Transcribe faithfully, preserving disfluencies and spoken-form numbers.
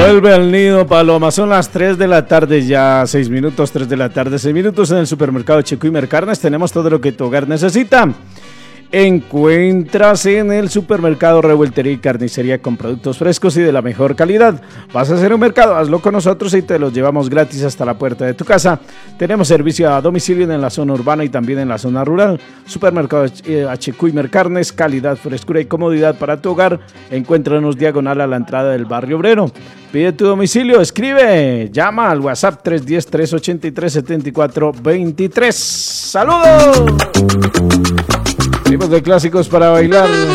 Vuelve al nido, Paloma. Son las tres de la tarde ya, seis minutos, tres de la tarde, seis minutos en el supermercado Checo y Mercarnes. Tenemos todo lo que tu hogar necesita. Encuentras en el supermercado Revueltería y Carnicería con productos frescos y de la mejor calidad. Vas a hacer un mercado, hazlo con nosotros y te los llevamos gratis hasta la puerta de tu casa. Tenemos servicio a domicilio en la zona urbana y también en la zona rural. Supermercado Checo y Mercarnes, calidad, frescura y comodidad para tu hogar. Encuéntranos diagonal a la entrada del barrio obrero. Pide tu domicilio, escribe, llama al WhatsApp tres uno cero, tres ocho tres, siete cuatro dos tres. ¡Saludos! Tipos de clásicos para bailar.